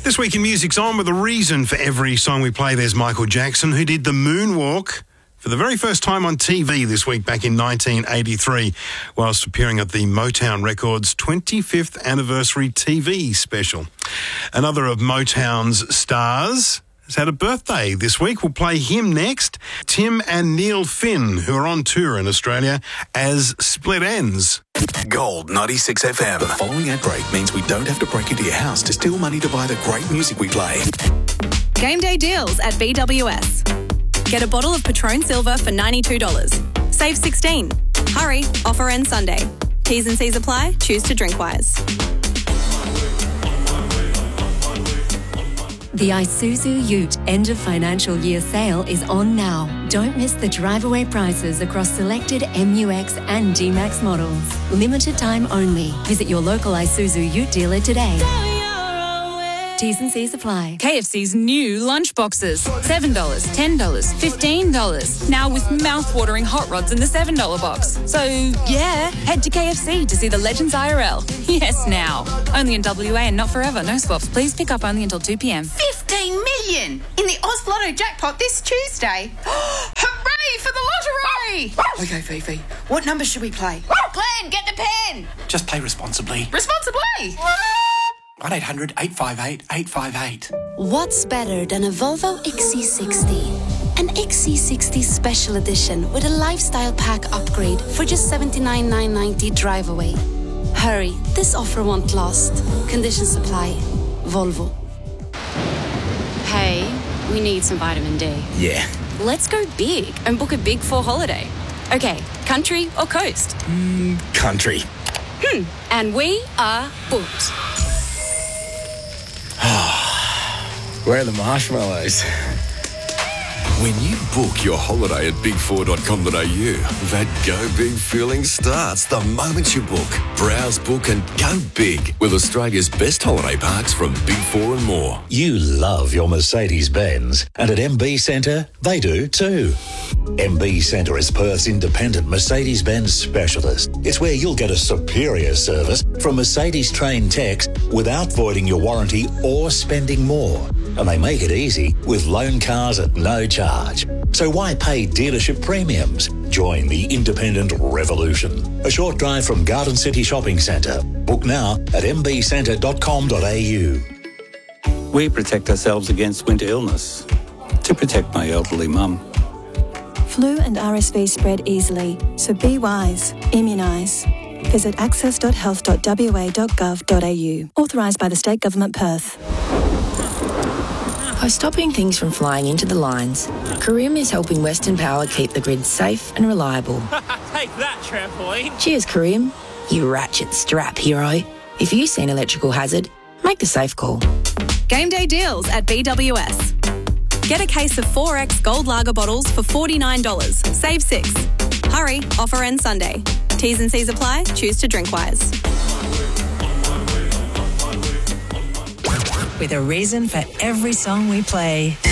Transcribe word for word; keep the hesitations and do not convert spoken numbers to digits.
This week in Music's On with a reason for every song we play. There's Michael Jackson, who did the moonwalk for the very first time on T V this week back in nineteen eighty-three, whilst appearing at the Motown Records twenty-fifth anniversary T V special. Another of Motown's stars has had a birthday this week. We'll play him next. Tim and Neil Finn, who are on tour in Australia as Split Enz. Gold ninety-six F M. The following ad break means we don't have to break into your house to steal money to buy the great music we play. Game day deals at B W S. Get a bottle of Patron Silver for ninety-two dollars. Save sixteen dollars. Hurry, offer ends Sunday. T's and C's apply. Choose to drink wise. The Isuzu Ute end of financial year sale is on now. Don't miss the drive-away prices across selected M U X and D MAX models. Limited time only. Visit your local Isuzu Ute dealer today. T's and C's apply. K F C's new lunch boxes. seven dollars, ten dollars, fifteen dollars. Now with mouth-watering hot rods in the seven dollar box. So, yeah, head to K F C to see the Legends I R L. Yes, now. Only in W A and not forever. No swaps. Please pick up only until two p.m. fifteen million in the Oz Lotto jackpot this Tuesday. Hooray for the lottery! Okay, Fifi, what number should we play? Glenn, get the pen! Just play responsibly. Responsibly! one eight hundred eight five eight eight five eight. What's better than a Volvo X C sixty? An X C sixty Special Edition with a lifestyle pack upgrade for just seventy-nine thousand nine hundred ninety drive away. Hurry, this offer won't last. Conditions apply. Volvo. Hey, we need some vitamin D. Yeah. Let's go big and book a Big Four holiday. Okay, country or coast? Mm, country. Hmm, and we are booked. Where are the marshmallows? When you book your holiday at big four dot com dot a u, that go big feeling starts the moment you book. Browse, book and go big with Australia's best holiday parks from Big Four and more. You love your Mercedes-Benz, and at M B Centre, they do too. M B Centre is Perth's independent Mercedes-Benz specialist. It's where you'll get a superior service from Mercedes-trained techs without voiding your warranty or spending more. And they make it easy with loan cars at no charge. So why pay dealership premiums? Join the independent revolution. A short drive from Garden City Shopping Centre. Book now at m b centre dot com dot a u. We protect ourselves against winter illness to protect my elderly mum. Flu and R S V spread easily, so be wise. Immunise. Visit access dot health dot w a dot gov dot a u. Authorised by the State Government Perth. By stopping things from flying into the lines, Carim is helping Western Power keep the grid safe and reliable. Take that, trampoline. Cheers, Carim. You ratchet strap hero. If you see an electrical hazard, make the safe call. Game day deals at B W S. Get a case of four X Gold Lager bottles for forty-nine dollars. Save six. Hurry, offer ends Sunday. T's and C's apply. Choose to drink wise. With a reason for every song we play.